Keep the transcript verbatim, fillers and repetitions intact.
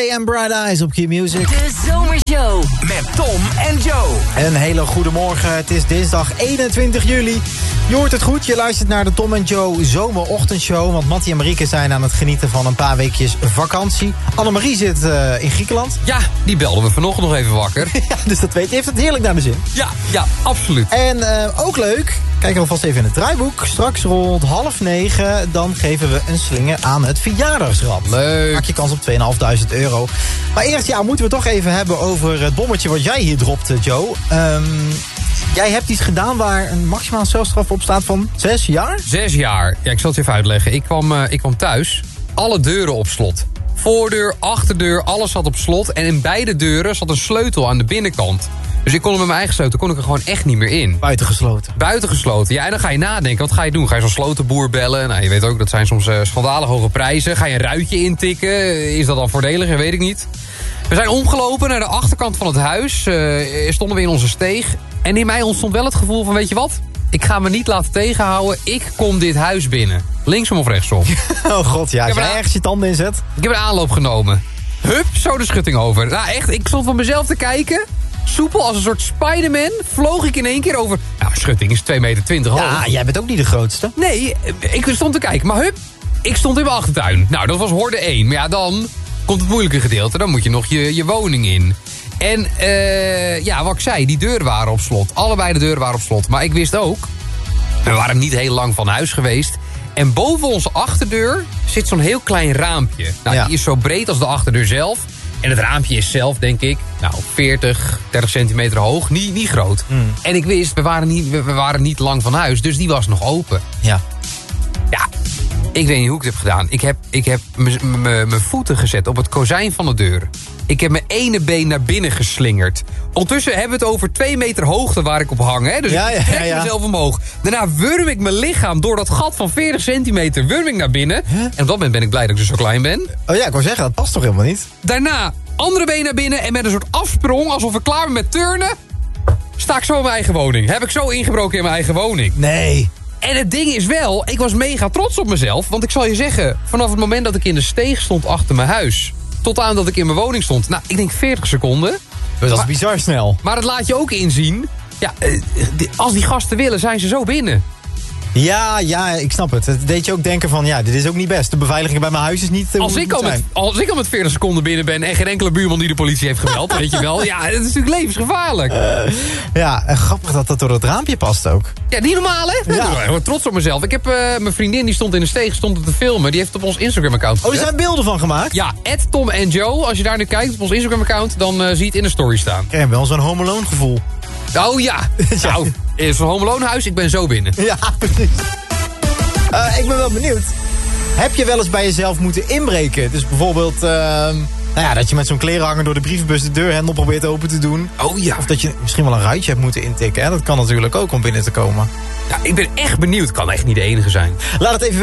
Coldplay en Bright Eyes op Q-Music. De Zomershow met Tom en Joe. Een hele goede morgen. Het is dinsdag eenentwintig juli. Je hoort het goed, je luistert naar de Tom en Joe Zomerochtendshow. Want Mattie en Marieke zijn aan het genieten van een paar weekjes vakantie. Annemarie zit uh, in Griekenland. Ja, die belden we vanochtend nog even wakker. Ja, dus dat weet je. Heeft het heerlijk naar de zin. Ja, ja, absoluut. En uh, ook leuk, kijk alvast even in het draaiboek. Straks rond half negen, dan geven we een slinger aan het verjaardagsrad. Leuk. Maak je kans op tweeduizend vijfhonderd euro. Maar eerst ja, moeten we het toch even hebben over het bommetje wat jij hier dropte, Joe. Um, jij hebt iets gedaan waar een maximaal celstraf op staat van zes jaar? Zes jaar. Ja, ik zal het je even uitleggen. Ik kwam, uh, ik kwam thuis, alle deuren op slot. Voordeur, achterdeur, alles zat op slot. En in beide deuren zat een sleutel aan de binnenkant. Dus ik kon er met mijn eigen sleutel kon ik er gewoon echt niet meer in. Buitengesloten. Buitengesloten. Ja, en dan ga je nadenken. Wat ga je doen? Ga je zo'n slotenboer bellen? Nou, je weet ook, dat zijn soms uh, schandalig hoge prijzen. Ga je een ruitje intikken? Is dat dan voordeliger? Weet ik niet. We zijn omgelopen naar de achterkant van het huis. Uh, stonden we in onze steeg. En in mij ontstond wel het gevoel van, weet je wat? Ik ga me niet laten tegenhouden. Ik kom dit huis binnen. Linksom of rechtsom? Oh god, ja. Als jij een... ergens je tanden inzet. Ik heb een aanloop genomen. Hup, zo de schutting over. Nou echt, ik stond van mezelf te kijken. Soepel als een soort Spider-Man vloog ik in één keer over... Nou, schutting is twee meter twintig hoog. Ja, jij bent ook niet de grootste. Nee, ik stond te kijken. Maar hup, ik stond in mijn achtertuin. Nou, dat was horde één. Maar ja, dan komt het moeilijke gedeelte. Dan moet je nog je, je woning in. En uh, ja, wat ik zei, die deuren waren op slot. Allebei de deuren waren op slot. Maar ik wist ook, we waren niet heel lang van huis geweest. En boven onze achterdeur zit zo'n heel klein raampje. Nou, ja. Die is zo breed als de achterdeur zelf. En het raampje is zelf, denk ik, nou, veertig, dertig centimeter hoog. Niet, niet groot. Mm. En ik wist, we waren, niet, we waren niet lang van huis. Dus die was nog open. Ja. Ja, ik weet niet hoe ik het heb gedaan. Ik heb, ik heb mijn voeten gezet op het kozijn van de deur. Ik heb mijn ene been naar binnen geslingerd. Ondertussen hebben we het over twee meter hoogte waar ik op hang. Hè? Dus ja, ja, ik trek ja. mezelf omhoog. Daarna wurm ik mijn lichaam door dat gat van veertig centimeter. Wurm ik naar binnen. Huh? En op dat moment ben ik blij dat ik dus zo klein ben. Oh ja, ik wou zeggen, dat past toch helemaal niet? Daarna andere been naar binnen. En met een soort afsprong, alsof ik klaar ben met turnen, sta ik zo in mijn eigen woning. Heb ik zo ingebroken in mijn eigen woning. Nee. En het ding is wel, ik was mega trots op mezelf. Want ik zal je zeggen, vanaf het moment dat ik in de steeg stond achter mijn huis, tot aan dat ik in mijn woning stond, nou, ik denk veertig seconden. Dat is maar, bizar snel. Maar het laat je ook inzien, ja, als die gasten willen, zijn ze zo binnen. Ja, ja, ik snap het. Het deed je ook denken van, ja, dit is ook niet best. De beveiliging bij mijn huis is niet... Uh, als, ik al met, als ik al met veertig seconden binnen ben en geen enkele buurman die de politie heeft gebeld, weet je wel. Ja, het is natuurlijk levensgevaarlijk. Uh, ja, en grappig dat dat door het raampje past ook. Ja, niet normaal, hè? Ja. Ik ben trots op mezelf. Ik heb uh, mijn vriendin, die stond in de steeg, stond het te filmen. Die heeft het op ons Instagram-account gezet. Oh, er zijn beelden van gemaakt? Ja, at Tom en Joe. Als je daar nu kijkt op ons Instagram-account, dan uh, zie je het in de story staan. Ik heb wel zo'n Home Alone gevoel. Oh ja. Nou, is een Home Alone huis, ik ben zo binnen. Ja, precies. Uh, ik ben wel benieuwd. Heb je wel eens bij jezelf moeten inbreken? Dus bijvoorbeeld, uh, nou ja, dat je met zo'n klerenhanger door de brievenbus de deurhendel probeert open te doen. Oh ja. Of dat je misschien wel een ruitje hebt moeten intikken. Hè? Dat kan natuurlijk ook om binnen te komen. Ja, ik ben echt benieuwd. Kan echt niet de enige zijn. Laat het even weten.